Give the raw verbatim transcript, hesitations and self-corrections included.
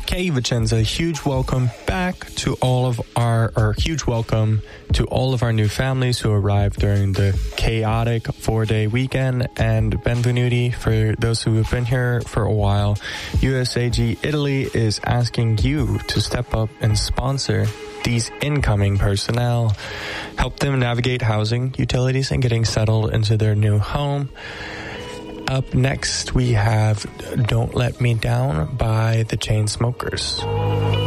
Okay, Vicenza, huge welcome back to all of our, or huge welcome to all of our new families who arrived during the chaotic four-day weekend, and benvenuti for those who have been here for a while. U S A G Italy is asking you to step up and sponsor these incoming personnel, help them navigate housing, utilities, and getting settled into their new home. Up next, we have Don't Let Me Down by the Chainsmokers.